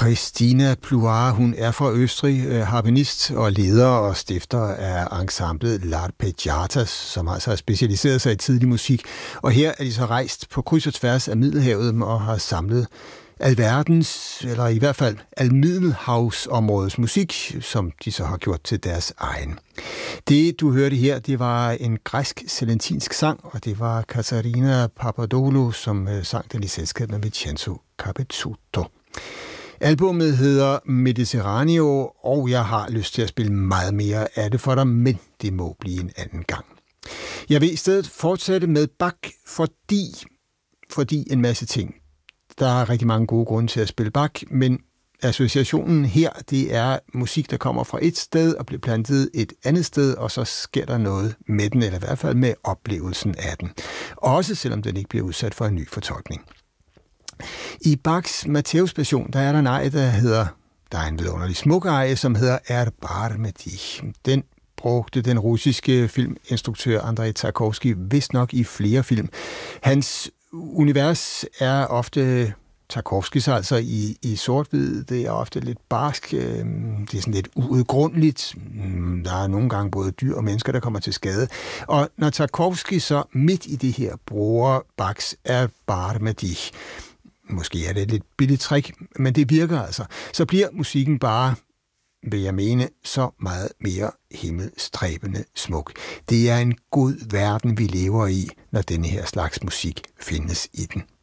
Christina Pluhar, hun er fra Østrig, harpenist og leder og stifter af ensemblet L'Arpeggiatas, som altså har specialiseret sig i tidlig musik. Og her er de så rejst på kryds og tværs af Middelhavet og har samlet alverdens, eller i hvert fald almiddelhavsområdets musik, som de så har gjort til deres egen. Det, du hørte her, det var en græsk-selentinsk sang, og det var Katarina Papadopoulou, som sang den i selskab med Vincenzo Capezzuto. Albummet hedder Mediterraneo, og jeg har lyst til at spille meget mere af det for dig, men det må blive en anden gang. Jeg vil i stedet fortsætte med Bach, fordi en masse ting. Der er rigtig mange gode grunde til at spille Bach, men associationen her, det er musik, der kommer fra et sted og bliver plantet et andet sted, og så sker der noget med den, eller i hvert fald med oplevelsen af den. Også selvom den ikke bliver udsat for en ny fortolkning. I Bachs Matthæus-passion, der er der en arie, der er en vidunderlig smuk arie, som hedder Erbarme dich. Den brugte den russiske filminstruktør Andrei Tarkovsky vist nok i flere film. Hans univers er ofte Tarkovskys altså i sort-hvid. Det er ofte lidt barsk. Det er sådan lidt uudgrundeligt. Der er nogle gange både dyr og mennesker, der kommer til skade. Og når Tarkovsky så midt i det her bruger Bachs Erbarme dich, måske er det et lidt billigt trick, men det virker altså, så bliver musikken bare, vil jeg mene, så meget mere himmelstræbende smuk. Det er en god verden, vi lever i, når denne her slags musik findes i den.